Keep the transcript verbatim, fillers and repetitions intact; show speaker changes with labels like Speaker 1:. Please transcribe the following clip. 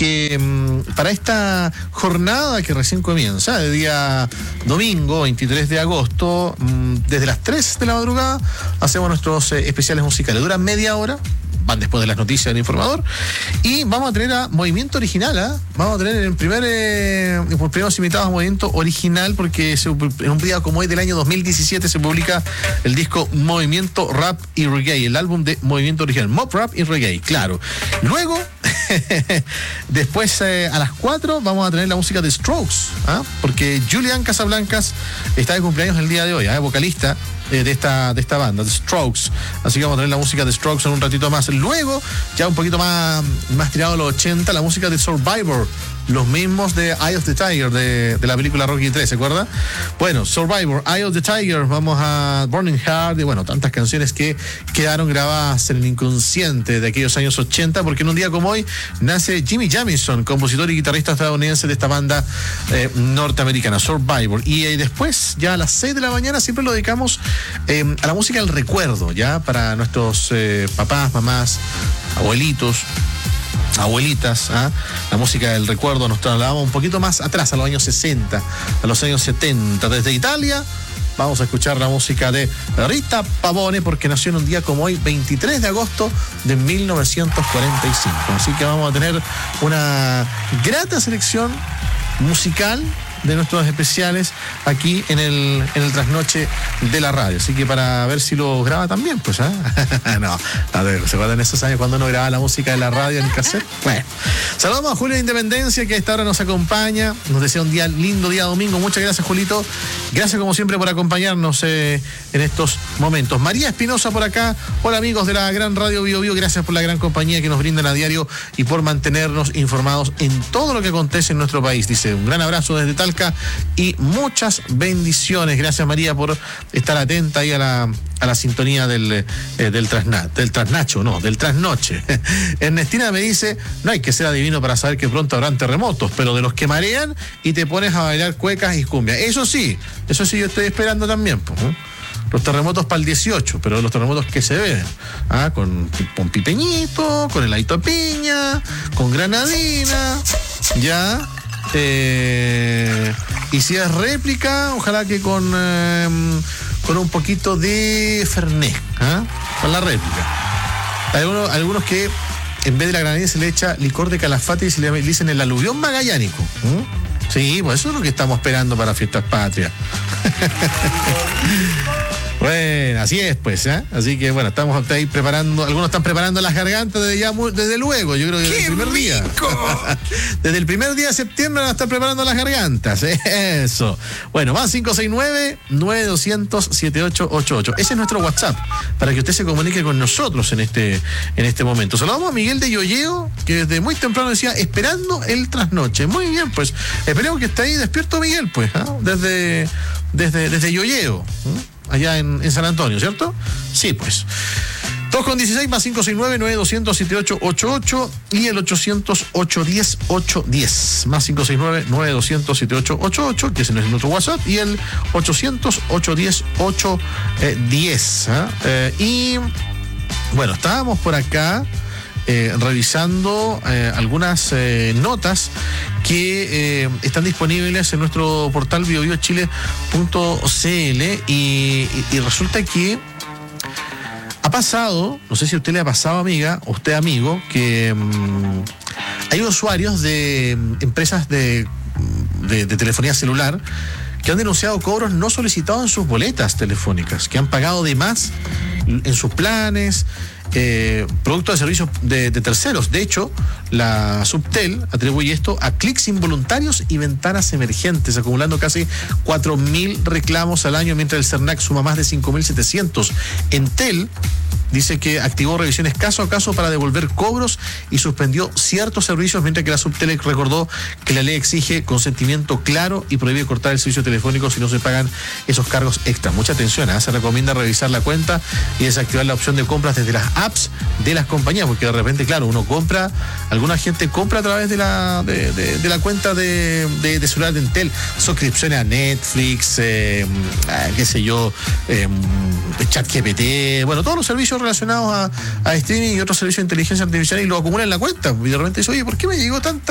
Speaker 1: que mmm, para esta jornada que recién comienza, de día domingo, veintitrés de agosto, mmm, desde las tres de la madrugada, hacemos nuestros eh, especiales musicales. Duran media hora, van después de las noticias del informador, y vamos a tener a Movimiento Original, ¿eh? Vamos a tener el primer, eh, los primeros invitados a Movimiento Original, porque se, en un día como hoy del año dos mil diecisiete se publica el disco Movimiento Rap y Reggae, el álbum de Movimiento Original, Mob Rap y Reggae, claro. Luego, después eh, a las cuatro vamos a tener la música de Strokes, ¿eh? Porque Julian Casablancas está de cumpleaños el día de hoy, ¿eh? Vocalista de esta, de esta banda, The Strokes. Así que vamos a tener la música de Strokes en un ratito más. Luego, ya un poquito más, más tirado a los ochenta, la música de Survivor. Los mismos de Eye of the Tiger, de, de la película Rocky tres, ¿se acuerda? Bueno, Survivor, Eye of the Tiger, vamos a Burning Heart, y bueno, tantas canciones que quedaron grabadas en el inconsciente de aquellos años ochenta, porque en un día como hoy nace Jimmy Jamison, compositor y guitarrista estadounidense de esta banda eh, norteamericana, Survivor. Y eh, después, ya a las seis de la mañana, siempre lo dedicamos eh, a la música del recuerdo, ya, para nuestros eh, papás, mamás, abuelitos, abuelitas, ¿eh? La música del recuerdo. Nos trasladamos un poquito más atrás, a los años sesenta, a los años setenta. Desde Italia vamos a escuchar la música de Rita Pavone, porque nació en un día como hoy, veintitrés de agosto de mil novecientos cuarenta y cinco. Así que vamos a tener una grata selección musical de nuestros especiales aquí en el, en el trasnoche de la radio. Así que para ver si lo graba también, pues, ¿eh? No, a ver, ¿se acuerdan esos años cuando uno grababa la música de la radio en el cassette? Bueno, saludamos a Julio de Independencia, que a esta hora nos acompaña, nos desea un día lindo, día domingo. Muchas gracias, Julito. Gracias como siempre por acompañarnos eh, en estos momentos. María Espinosa por acá. Hola, amigos de la gran radio Bio Bio, gracias por la gran compañía que nos brindan a diario y por mantenernos informados en todo lo que acontece en nuestro país. Dice, un gran abrazo desde Talca y muchas bendiciones. Gracias, María, por estar atenta ahí a la, a la sintonía del, eh, del, trasna, del trasnacho, no, del trasnoche. Ernestina me dice, no hay que ser adivino para saber que pronto habrán terremotos, pero de los que marean y te pones a bailar cuecas y cumbia. Eso sí, eso sí yo estoy esperando también, pues, ¿eh? Los terremotos para el dieciocho, pero los terremotos que se ven, ¿ah? Con, con pipeñito, con heladito de piña, con granadina, ya. Eh, y si es réplica, ojalá que con, eh, con un poquito de Fernet, ¿eh? Con la réplica. Hay algunos, algunos que en vez de la granadina se le echa licor de calafate y se le dicen el aluvión magallánico. ¿Eh? Sí, pues eso es lo que estamos esperando para Fiestas Patrias. Bueno, así es, pues, ¿eh? Así que, bueno, estamos ahí preparando, algunos están preparando las gargantas desde ya, desde luego, yo creo que desde el primer día. Desde el primer día de septiembre van a estar preparando las gargantas, ¿eh? Eso. Bueno, más cinco seis nueve, nueve dos cero cero, siete ocho ocho ocho. Ese es nuestro WhatsApp, para que usted se comunique con nosotros en este, en este momento. Saludamos a Miguel de Yoyeo, que desde muy temprano decía, esperando el trasnoche. Muy bien, pues, esperemos que esté ahí despierto Miguel, pues, ¿eh? Desde, desde, desde Yoyeo, ¿eh? Allá en, en San Antonio, ¿cierto? Sí, pues. dos con dieciséis más cinco seis nueve, nueve dos cero cero, siete ocho ocho ocho y el ochocientos, ochocientos diez, ochocientos diez. Más cinco seis nueve, nueve dos cero cero, siete ocho ocho ocho, que es nuestro WhatsApp, y el ochocientos, ochocientos diez, ochocientos diez. ¿eh? Eh, y bueno, estábamos por acá Eh, revisando eh, algunas eh, notas que eh, están disponibles en nuestro portal bio bio chile punto c l y, y, y resulta que ha pasado, no sé si a usted le ha pasado, amiga, o usted, amigo, que mmm, hay usuarios de empresas de, de, de telefonía celular que han denunciado cobros no solicitados en sus boletas telefónicas, que han pagado de más en sus planes, eh, producto de servicios de, de terceros. De hecho, la Subtel atribuye esto a clics involuntarios y ventanas emergentes, acumulando casi cuatro mil reclamos al año, mientras el CERNAC suma más de cinco mil setecientos. Entel dice que activó revisiones caso a caso para devolver cobros y suspendió ciertos servicios, mientras que la Subtelec recordó que la ley exige consentimiento claro y prohíbe cortar el servicio telefónico si no se pagan esos cargos extras. Mucha atención, ¿eh? Se recomienda revisar la cuenta y desactivar la opción de compras desde las apps de las compañías, porque de repente, claro, uno compra, alguna gente compra a través de la de, de, de la cuenta de, de, de celular de Entel, suscripciones a Netflix, eh, qué sé yo, eh, ChatGPT, bueno, todos los servicios relacionados a, a streaming y otros servicios de inteligencia artificial, y lo acumulan en la cuenta, y de repente dice, oye, ¿por qué me llegó tanta